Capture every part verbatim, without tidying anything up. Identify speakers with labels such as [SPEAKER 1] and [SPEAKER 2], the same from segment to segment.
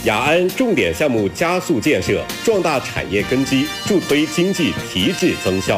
[SPEAKER 1] 雅安重点项目加速建设，壮大产业根基，助推经济提质增效。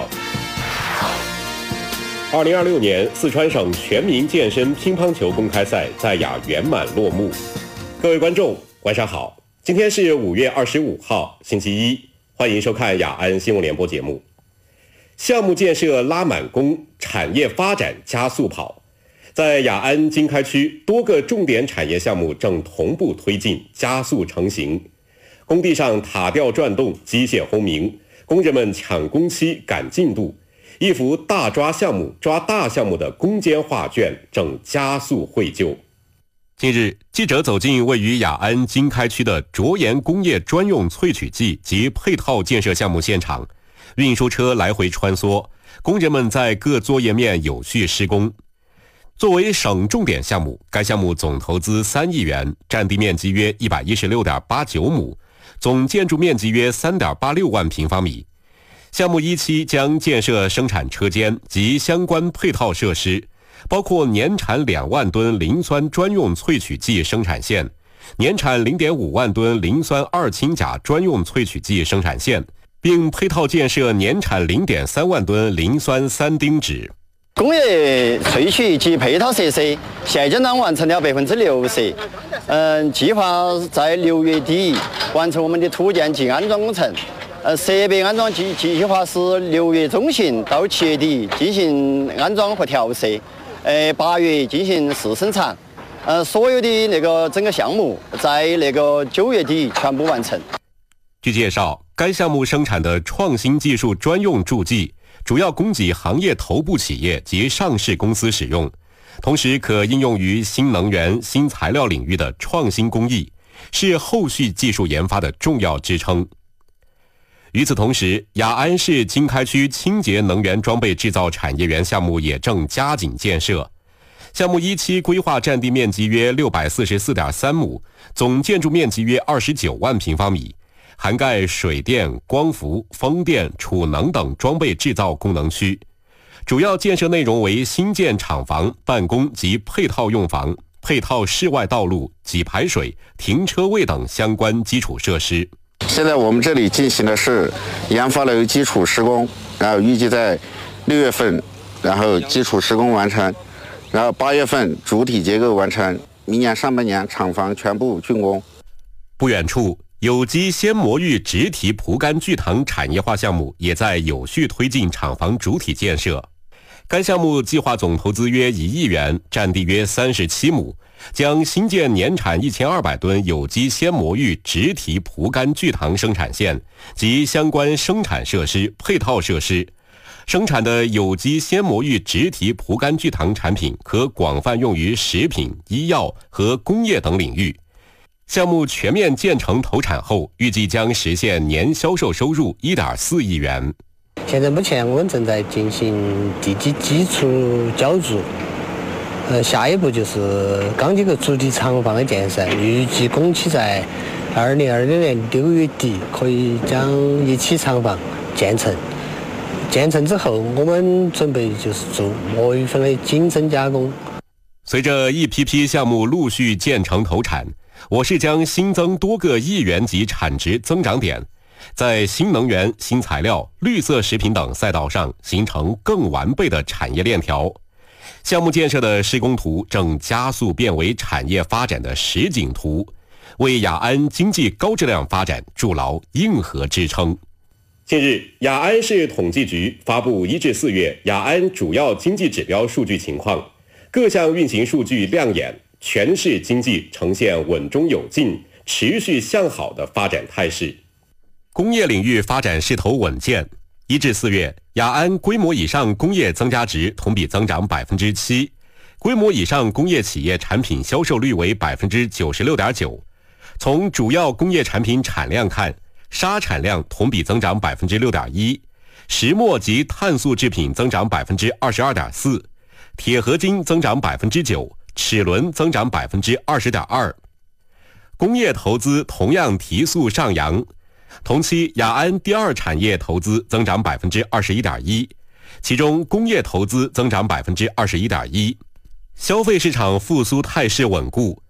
[SPEAKER 1] 二零二六年四川省全民健身乒乓球公开赛在雅圆满落幕。各位观众，晚上好，今天是五月二十五号，星期一，欢迎收看雅安新闻联播节目。项目建设拉满弓，产业发展加速跑。在雅安经开区，多个重点产业项目正同步推进，加速成型。工地上塔吊转动，机械轰鸣，工人们抢工期赶进度，一幅大抓项目抓大项目的攻坚画卷正加速绘就。近日，记者走进位于雅安经开区的卓岩工业专用萃取剂及配套建设项目现场，运输车来回穿梭，工人们在各作业面有序施工。作为省重点项目，该项目总投资三亿元，占地面积约一百一十六点八九亩，总建筑面积约三点八六万平方米。项目一期将建设生产车间及相关配套设施，包括年产两万吨磷酸专用萃取剂生产线、年产零点五万吨磷酸二氢钾专用萃取剂生产线，并配套建设年产零点三万吨磷酸三丁酯。
[SPEAKER 2] 工业萃取及配套设施现阶段完成了百分之六十，嗯，计划在六月底完成我们的土建及安装工程。呃，设备安装计计划是六月中旬到七月底进行安装和调设，呃，八月进行试生产，呃，所有的那个整个项目在那个九月底全部完成。
[SPEAKER 1] 据介绍，该项目生产的创新技术专用助剂，主要供给行业头部企业及上市公司使用，同时可应用于新能源、新材料领域的创新工艺，是后续技术研发的重要支撑。与此同时，雅安市经开区清洁能源装备制造产业园项目也正加紧建设。项目一期规划占地面积约六百四十四点三亩，总建筑面积约二十九万平方米，涵盖水电、光伏、风电、储能等装备制造功能区。主要建设内容为新建厂房、办公及配套用房、配套室外道路、给排水、停车位等相关基础设施。
[SPEAKER 3] 现在我们这里进行的是研发楼基础施工，然后预计在六月份，然后基础施工完成，然后八月份主体结构完成，明年上半年厂房全部竣工。
[SPEAKER 1] 不远处，有机鲜魔芋植体蒲甘聚糖产业化项目也在有序推进厂房主体建设。该项目计划总投资约一亿元，占地约三十七亩，将新建年产一千二百吨有机鲜魔芋植体蒲甘聚糖生产线及相关生产设施、配套设施。生产的有机鲜魔芋植体蒲甘聚糖产品可广泛用于食品、医药和工业等领域。项目全面建成投产后，预计将实现年销售收入一点四亿元。
[SPEAKER 4] 现在目前我们正在进行地基基础浇筑，呃，下一步就是钢结构主体厂房的建设，预计工期在二零二六年六月底可以将一期厂房建成。建成之后，我们准备就是做墨鱼粉的精深加工。
[SPEAKER 1] 随着一批批项目陆续建成投产，我市将新增多个亿元级产值增长点，在新能源、新材料、绿色食品等赛道上形成更完备的产业链条。项目建设的施工图正加速变为产业发展的实景图，为雅安经济高质量发展筑牢硬核支撑。近日，雅安市统计局发布一至四月雅安主要经济指标数据情况，各项运行数据亮眼，全市经济呈现稳中有进、持续向好的发展态势。工业领域发展势头稳健。一至四月，雅安规模以上工业增加值同比增长百分之七，规模以上工业企业产品销售率为百分之九十六点九。从主要工业产品产量看，砂产量同比增长百分之六点一，石墨及碳素制品增长百分之二十二点四，铁合金增长百分之九，齿轮增长百分之二十点二。工业投资同样提速上扬。同期，雅安第二产业投资增长百分之二十一点一，其中工业投资增长百分之二十一点一。消费市场复苏态势稳固，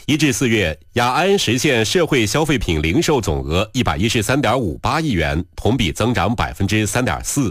[SPEAKER 1] 一至四月，雅安实现社会消费品零售总额一百一十三点五八亿元，同比增长百分之三点四。